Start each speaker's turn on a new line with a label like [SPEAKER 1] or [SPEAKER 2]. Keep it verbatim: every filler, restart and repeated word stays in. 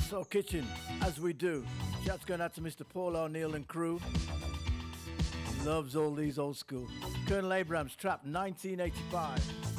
[SPEAKER 1] Soul Kitchen, as we do. Shouts going out to Mister Paul O'Neill and crew. Loves all these old school. Colonel Abrams, Trap, nineteen eighty-five.